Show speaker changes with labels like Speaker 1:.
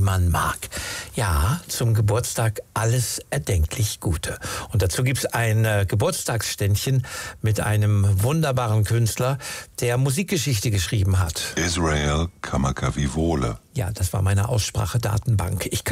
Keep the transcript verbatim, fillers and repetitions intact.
Speaker 1: man mag. Ja, zum Geburtstag alles erdenklich Gute. Und dazu gibt's ein äh, Geburtstagsständchen mit einem wunderbaren Künstler, der Musikgeschichte geschrieben hat.
Speaker 2: Israel Kamakawiwohle.
Speaker 1: Ja, das war meine Aussprachedatenbank. Ich